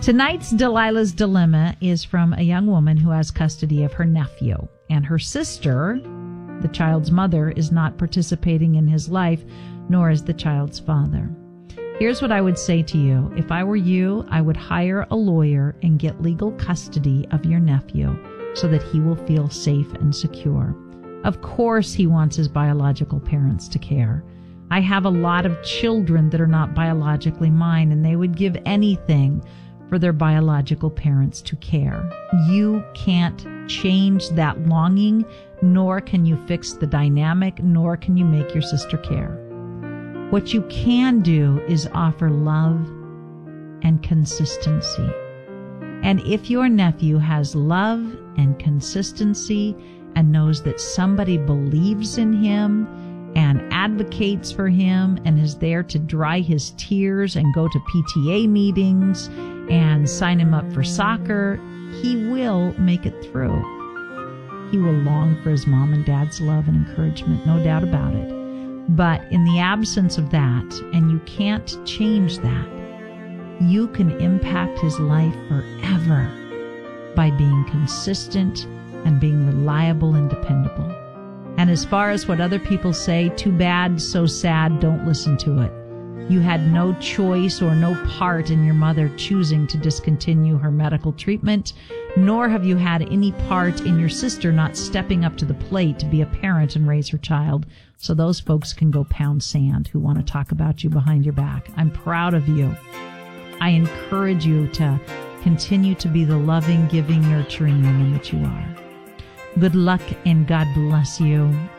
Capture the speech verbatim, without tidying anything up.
Tonight's Delilah's Dilemma is from a young woman who has custody of her nephew, and her sister, the child's mother, is not participating in his life, nor is the child's father. Here's what I would say to you. If I were you, I would hire a lawyer and get legal custody of your nephew so that he will feel safe and secure. Of course he wants his biological parents to care. I have a lot of children that are not biologically mine, and they would give anything for their biological parents to care. You can't change that longing, nor can you fix the dynamic, nor can you make your sister care. What you can do is offer love and consistency. And if your nephew has love and consistency and knows that somebody believes in him and advocates for him and is there to dry his tears and go to P T A meetings and sign him up for soccer, he will make it through. He will long for his mom and dad's love and encouragement, no doubt about it. But in the absence of that, and you can't change that, you can impact his life forever by being consistent and being reliable and dependable. And as far as what other people say, too bad, so sad, don't listen to it. You had no choice or no part in your mother choosing to discontinue her medical treatment, nor have you had any part in your sister not stepping up to the plate to be a parent and raise her child. So those folks can go pound sand who want to talk about you behind your back. I'm proud of you. I encourage you to continue to be the loving, giving, nurturing woman that you are. Good luck and God bless you.